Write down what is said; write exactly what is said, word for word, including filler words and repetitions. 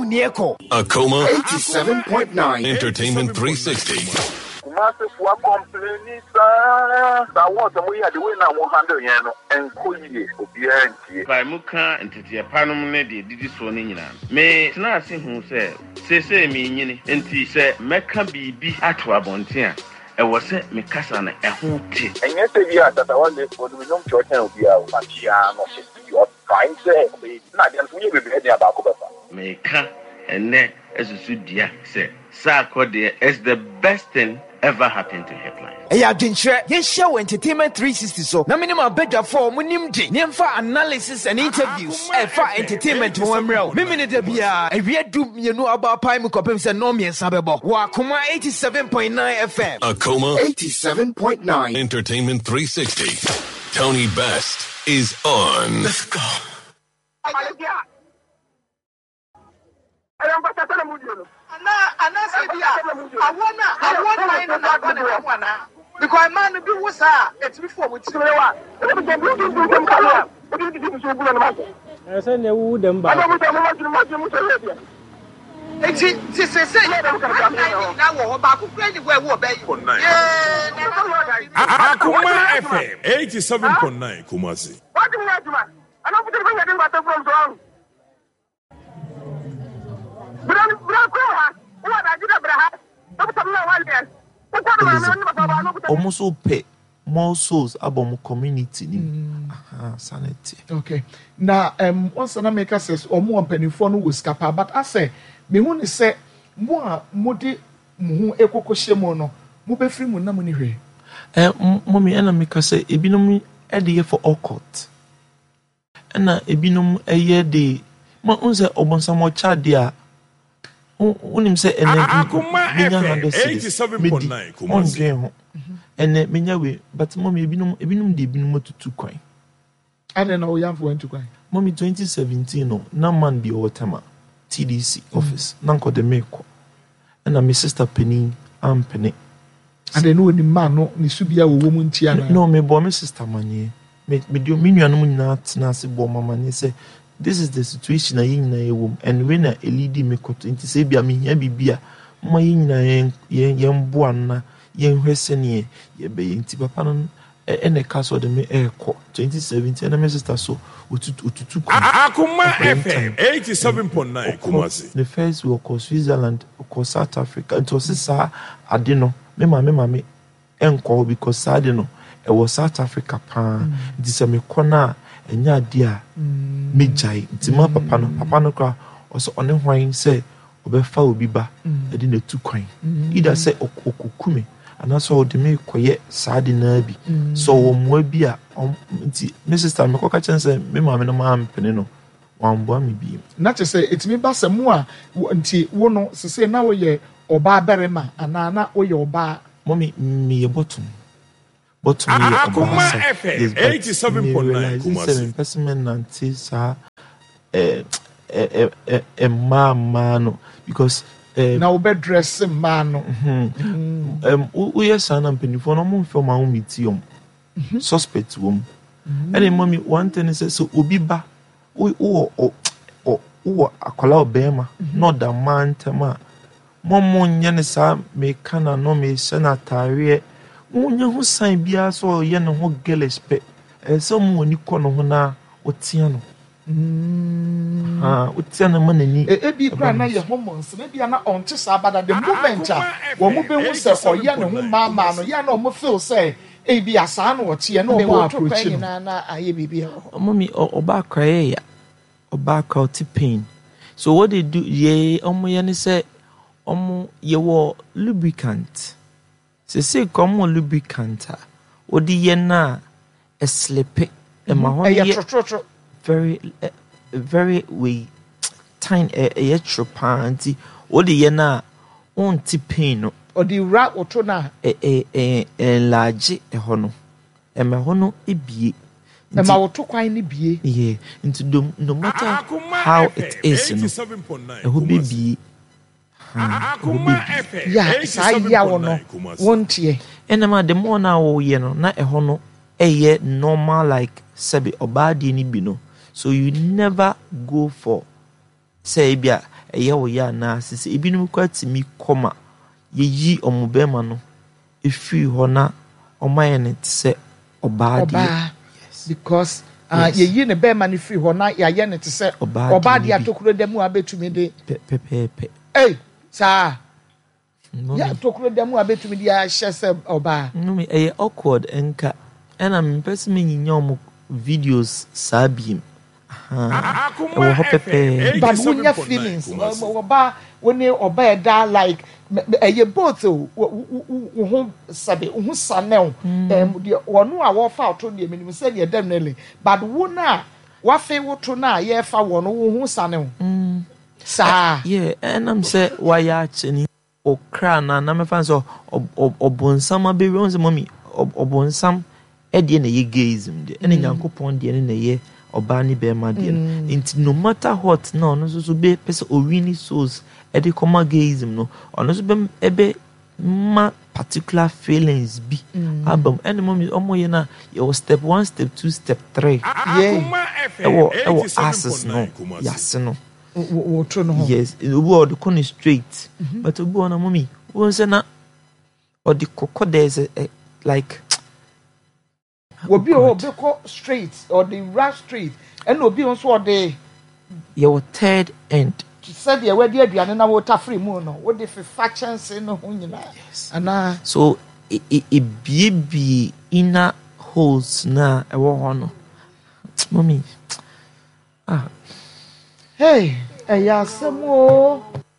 Nieko. Akoma eighty-seven point nine Entertainment three sixty. Massive for complaining, sir. That was the way I do it now. One hundred yen and Kuyi, Obianti. By Muka and Titia Panum, did this one in May not see who said, say, say me, and he said, Mecca be be at Wabontia. I was set me cousin a whole tea. And yesterday, that I was for the young church and be out, Machiano, your fine say, not just we will be heading about Copa. Mecca and then as a sudia said, Sarkodie is the best thing ever happened to Headline. Hey, I didn't share. Yes, show Entertainment three sixty. So, na minimum better for Munimdi. Name for analysis and interviews. Eh, for entertainment one real. Mimini de bia. Eh, we do you know about Pai Mukopem and Nomi and Sabebo. Wakuma eighty-seven point nine F M. Akoma eighty-seven point nine Entertainment three sixty. Tony Best is on. Let's go. Ana ana say bia I wanna I want mine na go na wana because man be wo sa it before we tire wa I say na wu dem ba eti ti se se na wo ba ku kra ni wo ba yi Akoma F M eighty-seven point nine Kumasi. What do you want, man? I don't put the finger in water from wrong. Brown, brown, what I did, Abraham. Almost pay more souls about community. Aha, sanity. Okay. Now, um, once an America says, or more penny phone will scapa, but I say, me want to say, more modi mu eko koshemono, mu be free mu na money here. Eh, mommy, and America say, ebinum a day for all court. And a ebinum a year day. Ma unse obon samo chadia. Unim say Akoma F M eighty-seven point nine Kumasi. And menya we, but mommy ebinum ebinum de ebinum to kwan. I don't know you went to kwan. Mommy twenty seventeen no, na man bi otama T D C office. Nanko de meko. And my sister Penny am Penny. And they know the man no ni subia wo wo muntia na. No, me bo me sister manye. Me me do me nuanom nyina tena se bo mama ne say this is the situation I in a womb, and when a lady me cut into Sabia me, ya bibia, my in a young buana, young Hessenie, ye be in Tipapan, and a castle de me air court, twenty seventeen, and a sister so, to two. Akoma F M eighty-seven point nine Kumasi. The first will cause Switzerland, cause South Africa, and to say, I didn't know, me, mamma, mammy, and call because I didn't know, it was South Africa pan, this a me corner. Enya dia mejai ntima papa no papa no kra oso one hwan say obefa obi ba e de na tu kwan ida say okukume anaso o de me koye saade na bi so wo mo bi a nti me sister me koka chen say me ma me no ma mpene no wan bo me bi na che say etimi ba samu a nti wo no se say na wo ye oba berema ana na wo ye oba mommy me ye bottom. But to me, Akoma F M eighty-seven point nine Kumasi. Investment nanti sa eh eh eh eh mano because now be dress mano. Um, we yes an company for no more for my own medium. Suspect wom. And then mommy one thing is so obi ba we o o o akola obema not the man tema. Momo nyane sa me kana no me senatary. Unya hu san bia so ye ne ho gelespe e so mo ni ko no ho na otia no mm ah otia na manani e bi kra na ye ho monse na bia na onche sa bada the moment a wo mo be hu se ko ye ne ho mama no ye na mo feel say e bi asa na otie na mo approach na na aye bibia mommy oba cry ya oba cry pain so what they do ye omo ye ne say omo ye wo lubricant. Se se comme lubricant o di yena a slip e ma ho very uh, very we tiny e tropanti o di yena on ti pain no o di ra oto na e e e large e ho no e ma ho no e bie e ma oto kwan ni bie yeah into no, no matter how it is no e ho be bie Akoma F M ya sa ya wono wontie enema the more na wo ye no na e ho no e ye normal like sebi obadi ni bi no so you never go for say bia ɛyɛ wo ya na sisi ebinom kwa timi koma yeyi omubema no efiri ho na omaye ne tse oba de yes because ah uh, yeyi ne bema ne firi ho na ya ye ne tse oba de atokuro demu abetumi de pepepe eh sa ya tokuro demu abetumi de ya hyese oba no me eye awkward enka ena me person me nyinya omo videos sabim aha we hopepe but when your feelings oba when oba da like eye both wo ho sabe wo sanel em de wonu a wo fa to de minim se de dem nele but wo na wa fe wo to na ye fa wo no wo ho sanel sa yeah and I'm say why ya cheni okra na na me fan so obonsam abewe on se mommy obonsam e de na ye gayism de ene nyankopon de ne na ye oba ni be ma de nti no matter what no no so so be person owini souls e de koma gayism no ono so be ebe ma particular feelings bi album ene mommy omo ye na your step one step two step three yeah e wo e wo access no yes no wo tro no yes obi o de con straight but obi ona mommy won say na o de kokko there's a, a, like obi o be ko straight or the right straight and obi on so the your third end said the way the aduane na water free mu no wo the factions no ho nyina ana so e e bie inner holes na e wo ho no mommy ah hey, eh, ya semo.